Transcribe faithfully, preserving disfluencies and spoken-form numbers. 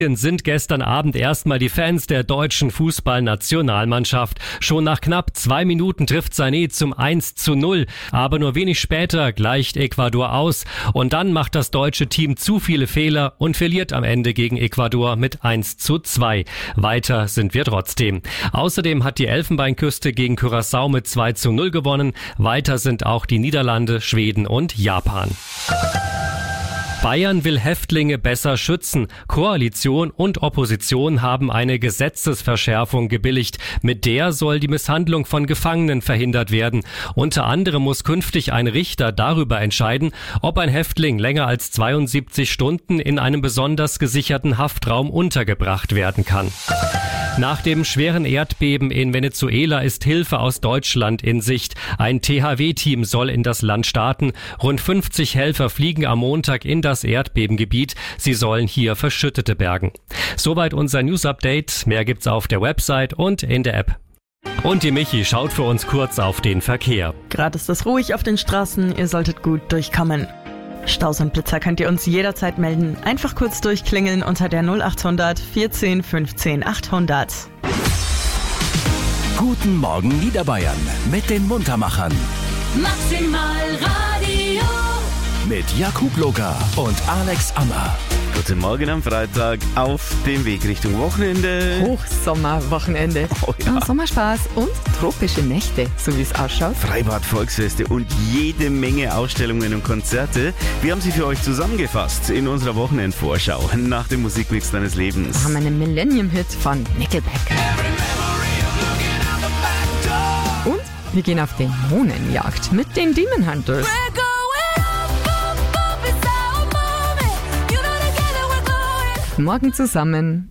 Sind gestern Abend erstmal die Fans der deutschen Fußballnationalmannschaft. Schon nach knapp zwei Minuten trifft Sané zum eins zu null, aber nur wenig später gleicht Ecuador aus und dann macht das deutsche Team zu viele Fehler und verliert am Ende gegen Ecuador mit eins zu zwei. Weiter sind wir trotzdem. Außerdem hat die Elfenbeinküste gegen Curaçao mit zwei zu null gewonnen. Weiter sind auch die Niederlande, Schweden und Japan. Bayern will Häftlinge besser schützen. Koalition und Opposition haben eine Gesetzesverschärfung gebilligt. Mit der soll die Misshandlung von Gefangenen verhindert werden. Unter anderem muss künftig ein Richter darüber entscheiden, ob ein Häftling länger als zweiundsiebzig Stunden in einem besonders gesicherten Haftraum untergebracht werden kann. Nach dem schweren Erdbeben in Venezuela ist Hilfe aus Deutschland in Sicht. Ein T H W-Team soll in das Land starten. Rund fünfzig Helfer fliegen am Montag in das Erdbebengebiet. Sie sollen hier Verschüttete bergen. Soweit unser News-Update. Mehr gibt's auf der Website und in der App. Und die Michi schaut für uns kurz auf den Verkehr. Gerade ist es ruhig auf den Straßen. Ihr solltet gut durchkommen. Staus und Blitzer könnt ihr uns jederzeit melden. Einfach kurz durchklingeln unter der null achthundert vierzehn fünfzehn achthundert. Guten Morgen Niederbayern mit den Muntermachern. Maximal Radio. Mit Jakub Loga und Alex Ammer. Guten Morgen am Freitag auf dem Weg Richtung Wochenende. Hochsommerwochenende. Oh ja. Sommerspaß und tropische Nächte, so wie es ausschaut. Freibad, Volksfeste und jede Menge Ausstellungen und Konzerte. Wir haben sie für euch zusammengefasst in unserer Wochenendvorschau nach dem Musikmix deines Lebens. Wir haben einen Millennium-Hit von Nickelback. Und wir gehen auf Dämonenjagd mit den Demon Hunters. Morgen zusammen.